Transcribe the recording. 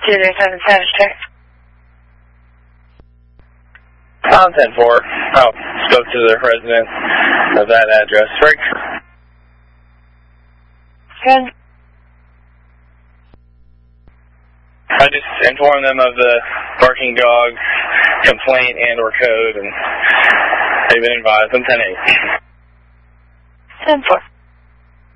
237 Sagittarius. On 10-4. Oh, spoke to the resident of that address. Rick? Good. I just informed them of the barking dog complaint and or code, and they've been advised on 10-8. 10-4.